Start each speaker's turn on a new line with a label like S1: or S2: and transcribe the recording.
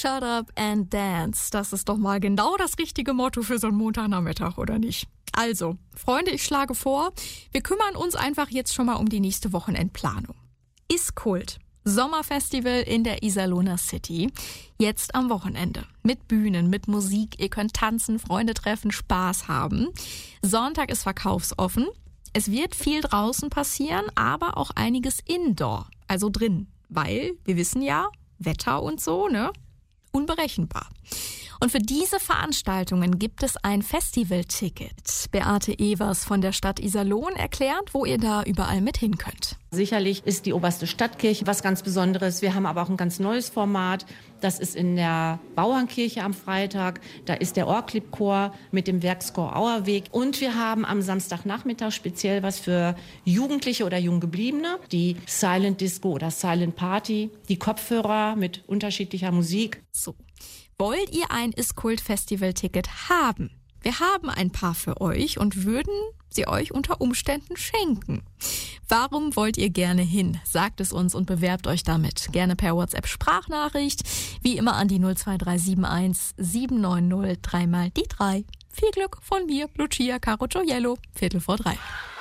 S1: Shut Up and Dance. Das ist doch mal genau das richtige Motto für so einen Montagnachmittag, oder nicht? Also, Freunde, ich schlage vor, wir kümmern uns einfach jetzt schon mal um die nächste Wochenendplanung. Iskult. Sommerfestival in der Iserlohner City. Jetzt am Wochenende. Mit Bühnen, mit Musik. Ihr könnt tanzen, Freunde treffen, Spaß haben. Sonntag ist verkaufsoffen. Es wird viel draußen passieren, aber auch einiges indoor, also drin. Weil, wir wissen ja, Wetter und so, ne? Unberechenbar. Und für diese Veranstaltungen gibt es ein Festivalticket. Beate Evers von der Stadt Iserlohn erklärt, wo ihr da überall mit hin könnt.
S2: Sicherlich ist die Oberste Stadtkirche was ganz Besonderes. Wir haben aber auch ein ganz neues Format. Das ist in der Bauernkirche am Freitag. Da ist der Orklip-Chor mit dem Werkschor Auerweg. Und wir haben am Samstagnachmittag speziell was für Jugendliche oder Junggebliebene. Die Silent Disco oder Silent Party. Die Kopfhörer mit unterschiedlicher Musik.
S1: So. Wollt ihr ein Iskult-Festival-Ticket haben? Wir haben ein paar für euch und würden sie euch unter Umständen schenken. Warum wollt ihr gerne hin? Sagt es uns und bewerbt euch damit. Gerne per WhatsApp-Sprachnachricht. Wie immer an die 02371 790 3 mal die 3. Viel Glück von mir, Lucia Caro Gioiello, 3:15.